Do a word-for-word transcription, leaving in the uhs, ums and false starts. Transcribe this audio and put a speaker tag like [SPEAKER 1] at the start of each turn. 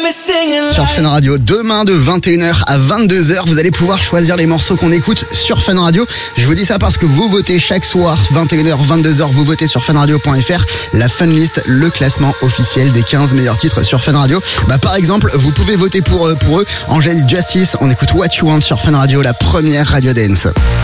[SPEAKER 1] Sur Fun Radio, demain de vingt et une heures à vingt-deux heures, vous allez pouvoir choisir les morceaux qu'on écoute sur Fun Radio. Je vous dis ça parce que vous votez chaque soir, vingt et une heures, vingt-deux heures, vous votez sur fun radio point f r, la Fun List, le classement officiel des quinze meilleurs titres sur Fun Radio. Bah, par exemple, vous pouvez voter pour, pour eux. Angèle Justice, on écoute What You Want sur Fun Radio, la première radio dance.